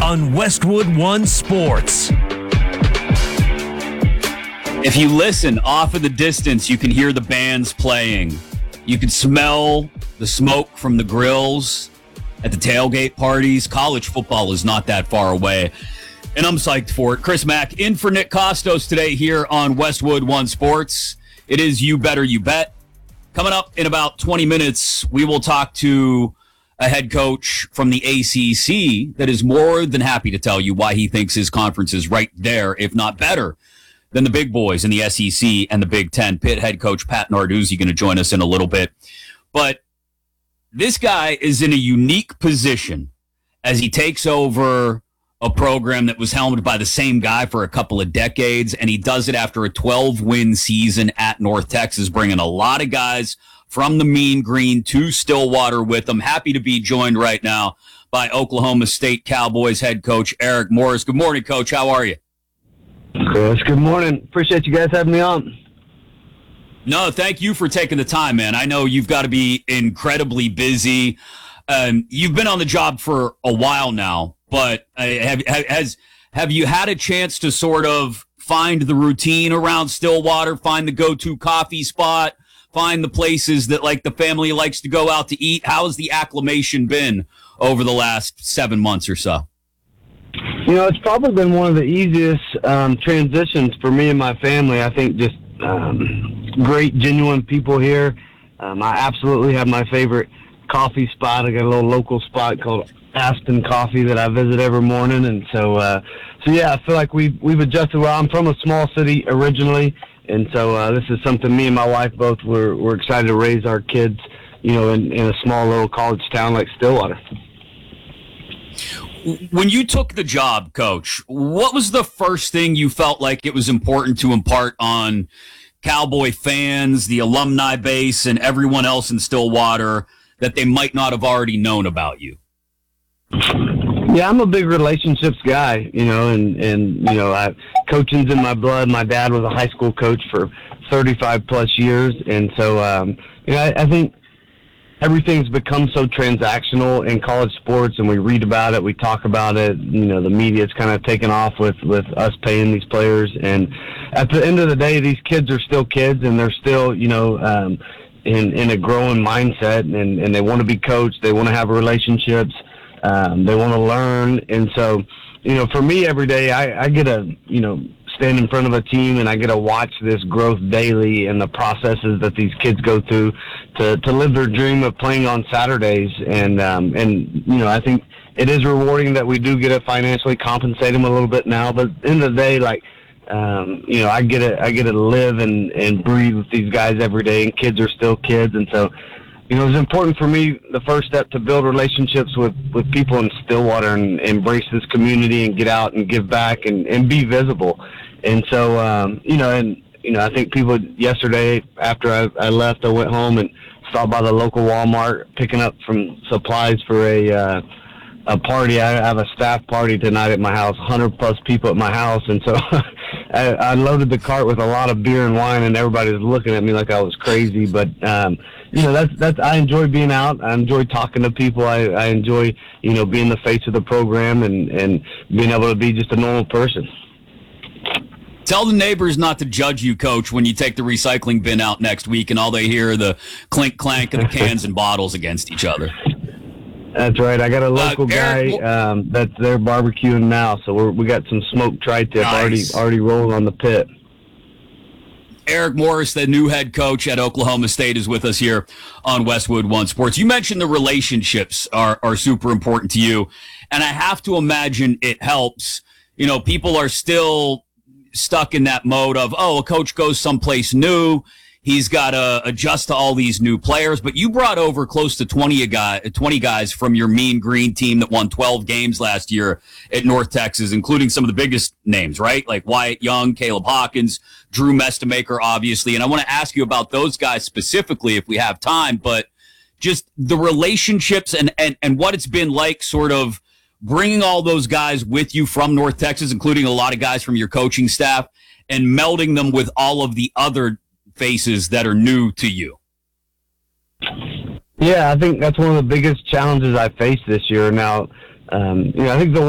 on Westwood One Sports. If you listen off in the distance, you can hear the bands playing. You can smell the smoke from the grills at the tailgate parties. College football is not that far away, and I'm psyched for it. Chris Mack in for Nick Costos today here on Westwood One Sports. It is You Better You Bet. Coming up in about 20 minutes, we will talk to a head coach from the ACC that is more than happy to tell you why he thinks his conference is right there, if not better, than the big boys in the SEC and the Big Ten. Pitt head coach Pat Narduzzi going to join us in a little bit. But this guy is in a unique position as he takes over a program that was helmed by the same guy for a couple of decades, and he does it after a 12-win season at North Texas, bringing a lot of guys from the Mean Green to Stillwater with him. Happy to be joined right now by Oklahoma State Cowboys head coach Eric Morris. Good morning, Coach. How are you? Chris, good morning. Appreciate you guys having me on. No, thank you for taking the time, man. I know you've got to be incredibly busy. You've been on the job for a while now, but have you had a chance to sort of find the routine around Stillwater, find the go-to coffee spot, find the places that like the family likes to go out to eat? How has the acclimation been over the last 7 months or so? You know, it's probably been one of the easiest transitions for me and my family. I think just great, genuine people here. I absolutely have my favorite coffee spot. I got a little local spot called Aspen Coffee that I visit every morning. And so yeah, I feel like we've adjusted well. I'm from a small city originally, and so this is something me and my wife both we're excited to raise our kids, you know, in a small little college town like Stillwater. When you took the job, Coach, what was the first thing you felt like it was important to impart on Cowboy fans, the alumni base, and everyone else in Stillwater that they might not have already known about you? Yeah, I'm a big relationships guy, you know, and you know, coaching's in my blood. My dad was a high school coach for 35 plus years, and so you know, I think everything's become so transactional in college sports, and we read about it, we talk about it. You know, the media's kind of taken off with us paying these players, and at the end of the day, these kids are still kids, and they're still, you know, in a growing mindset, and they want to be coached, they want to have relationships, they want to learn. And so, you know, for me every day, I get to, you know, stand in front of a team, and I get to watch this growth daily and the processes that these kids go through to live their dream of playing on Saturdays. And you know, I think it is rewarding that we do get to financially compensate them a little bit now, but at the end of the day, like, you know, I get to live and breathe with these guys every day, and kids are still kids. And so, you know, it's important for me, the first step, to build relationships with people in Stillwater and embrace this community and get out and give back and be visible. And so, you know, I think people yesterday after I left, I went home and stopped by the local Walmart picking up some supplies for a party. I have a staff party tonight at my house, 100 plus people at my house. And so I loaded the cart with a lot of beer and wine, and everybody was looking at me like I was crazy. But, you know, that's I enjoy being out. I enjoy talking to people. I enjoy, you know, being the face of the program and being able to be just a normal person. Tell the neighbors not to judge you, Coach, when you take the recycling bin out next week and all they hear are the clink clank of the cans and bottles against each other. That's right. I got a local guy that's there barbecuing now, so we got some smoked tri-tip already rolling on the pit. Eric Morris, the new head coach at Oklahoma State, is with us here on Westwood One Sports. You mentioned the relationships are super important to you, and I have to imagine it helps. You know, people are still stuck in that mode of, oh, a coach goes someplace new, he's got to adjust to all these new players. But you brought over close to 20 guys from your Mean Green team that won 12 games last year at North Texas, including some of the biggest names, right? Like Wyatt Young, Caleb Hawkins, Drew Mestemaker, obviously. And I want to ask you about those guys specifically if we have time, but just the relationships and what it's been like sort of bringing all those guys with you from North Texas, including a lot of guys from your coaching staff, and melding them with all of the other faces that are new to you. Yeah, I think that's one of the biggest challenges I faced this year. Now, I think the